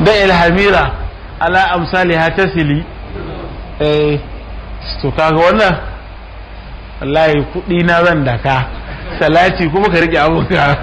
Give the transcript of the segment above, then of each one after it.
da ilhamira ala amsaliha tasili to kaga wannan wallahi kudi na zan daka salati kuma ka rike abuka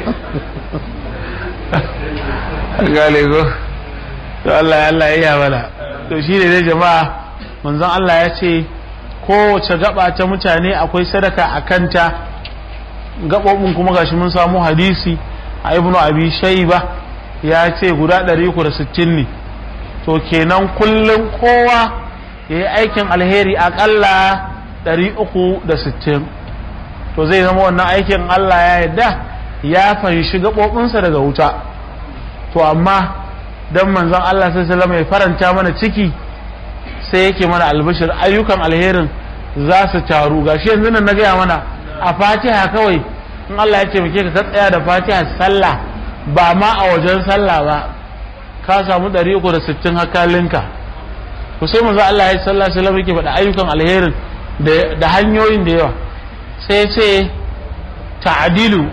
gale go to Allah ya mana to shine dai jama'a manzon Allah ya ce kowace gaba ta mutane akwai sadaka a kanta. Gabobin kuma gashi mun samu hadisi a Ibnu Abi Shayba ya ce guda 360 ne. To kenan kullum kowa yayi aikin alheri akalla 360. To zai zama wannan aikin Allah ya yarda ya fanshi gabobinsa daga wuta. To amma dan manzon Allah sallallahu alaihi wasallam ya faranta mana ciki sai yake mana albishir ayyukan alherin za su taru. Gashi yanzu nan na gaya mana a Fatiha kawai in Allah ya ce muke ka tsaya da Fatiha sallah ba ma a wajen sallah ba ka samu 360 hakalinka. to sai manzo Allah ya sallallahu alaihi wasallam yake faɗa ayyukan alherin da hanyoyin da yawa sai ce ta'dilu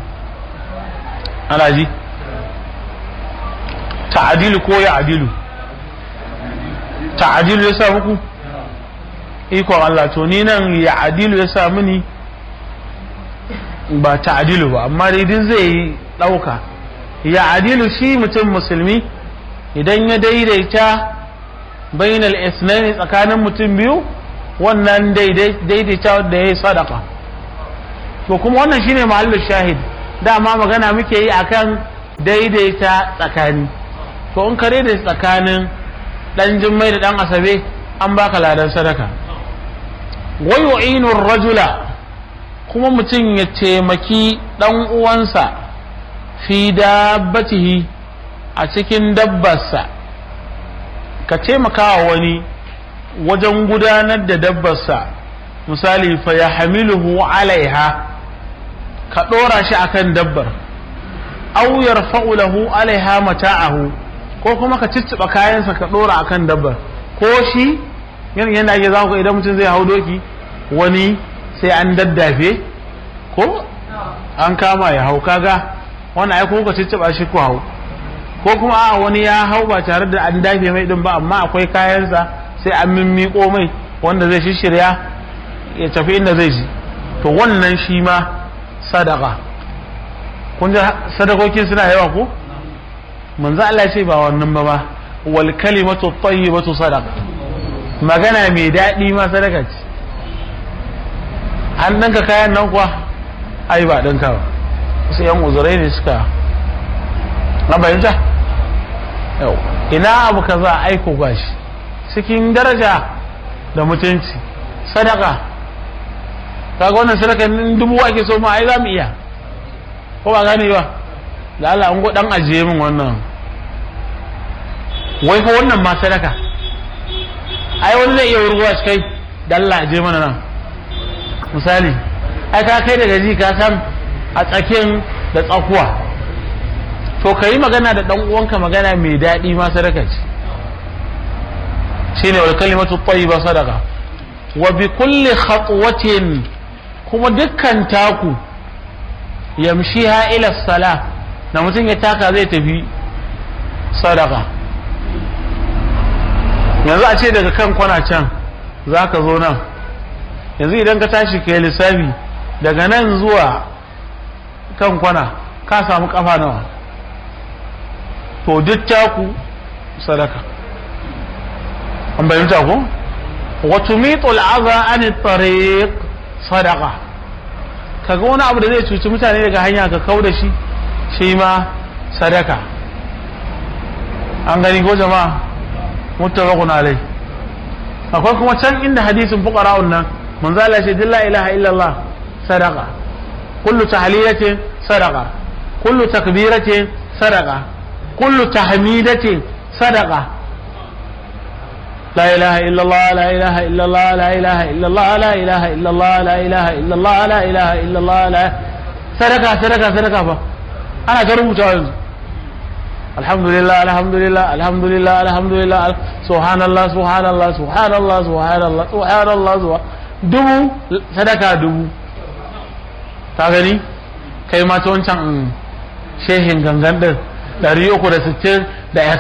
alaji ta'dilu ko ya adilu ta'dilu ya sa muku iko Allah to ni nan ya adilu ya sa mini ba ta'dilu ba amma dai din zai dauka ya adilu shi mutum musulmi idan ya daidaita bainal isnaini tsakanin mutum biyu wannan daidaita da yayi sadaka to kuma wannan shine mahallin shahid dama magana muke yi akan daidaita tsakani to in ka daidaita tsakanin dan jimmai da dan asabe an baka ladan sadaka wa yu'inu ar-rajula kuma mutum ya taimaki dan uwansa fi dabbatihi a cikin dabbarsa ka taimakawa wani wajen gudanar da dabbarsa misali fa yahmiluhu alaiha ka dora shi akan dabbar aw yarfa'u lahu alaiha mata'ahu ko kuma ka cicciba kayansa ka dora akan dabbar ko shi yana yake za ku idan mutum zai hau doki wani sai an daddafe ko an kama ya hau kaga wannan ai ko ka cicciba shi ko hau ko kuma a wani ya hau ba tare da an dafe mai din ba amma akwai kayansa sai an mimmiko mai wanda zai shishirya ya tafi inda zai ji to wannan shi ma sadaka kun ji sadakokin suna yawa ko manzo Allah ya ce ba wannan ba wal kalimatu tayyibatu sadaqa magana mai dadi ma sadaka ce an danka kayan nan kuwa ai ba danka ba sai yan uzurai ne suka na bayyana yau ina abu kaza aiko gashi cikin daraja da mutunci sadaka kaga wannan sadaka in 1000 ake so ma ai za mu iya ko ba gane ba da Allah an go dan ajiye min wannan wai fa wannan ma sadaka ai wani zai iya wurguwa kai da Allah ajiye mana nan misali ai ka kai daga ji ka san a tsakin da tsakuwa to kai magana da dan uwanka magana mai dadi ma sadaka ce shine wal kalimatu tayyiba sadaqa wa bi kulli khatwatin kuma dukkan taku yamshiha ila salah da mutum ya taka zai tafi sadaqa yanzu a ce daga kan kwana can zaka zo nan yanzu idan ka tashi kai lissafi daga nan zuwa kan kwana ka samu kafa nawa to duk taku sadaka an bayyana ko wa tumitul adha an at-tariq sadaqa kaga wani abu da zai cuci mutane daga hanya ka kauda shi shi ma sadaka an gani ko jama'a muttafaqun alai akwai kuma can inda hadisin fuqara'un nan manzo Allah ya ce la ilaha illallah sadaqa kullu tahlilatin sadaqa kullu takbiratin sadaqa kullu tahmidatin sadaqa لا إله إلا الله لا إله إلا الله لا إله إلا الله لا إله إلا الله لا إله إلا الله لا إله إلا الله لا صدقة أنا كرمت الحمد لله الحمد لله الحمد لله الحمد لله سبحان الله سبحان الله سبحان الله سبحان الله سبحان الله dubu sadaka dubu ta gani kai ma ta wancan shehin gangan din 360 da